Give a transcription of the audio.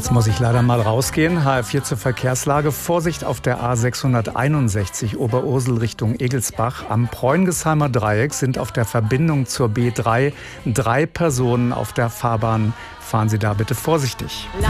Jetzt muss ich leider mal rausgehen. HR4 zur Verkehrslage. Vorsicht auf der A661 Oberursel Richtung Egelsbach. Am Preungesheimer Dreieck sind auf der Verbindung zur B3 3 Personen auf der Fahrbahn. Fahren Sie da bitte vorsichtig.